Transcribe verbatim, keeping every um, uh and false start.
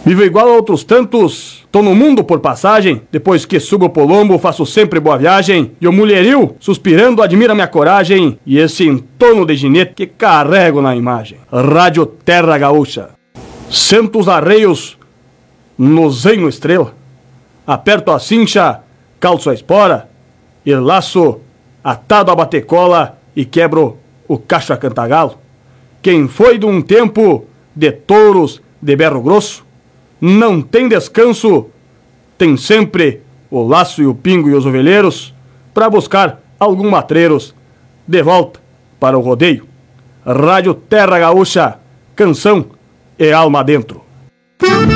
Vivo igual a outros tantos, tô no mundo por passagem. Depois que subo o Polombo, faço sempre boa viagem. E o mulherio, suspirando, admira minha coragem e esse entorno de ginete que carrego na imagem. Rádio Terra Gaúcha. Sento os arreios no zenho estrela. Aperto a cincha, calço a espora e laço atado a batecola e quebro o cacho a cantagalo. Quem foi de um tempo de touros de berro grosso, não tem descanso, tem sempre o laço e o pingo e os ovelheiros para buscar algum matreiros de volta para o rodeio. Rádio Terra Gaúcha, canção e alma dentro.